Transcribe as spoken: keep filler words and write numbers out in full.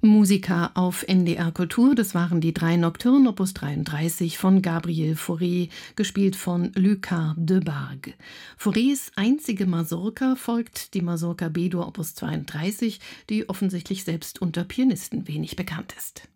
Musica auf N D R Kultur, das waren die drei Nocturnes Opus dreiunddreißig von Gabriel Fauré, gespielt von Lucas Debargue. Faurés einzige Mazurka folgt die Mazurka B-Dur Opus zweiunddreißig, die offensichtlich selbst unter Pianisten wenig bekannt ist.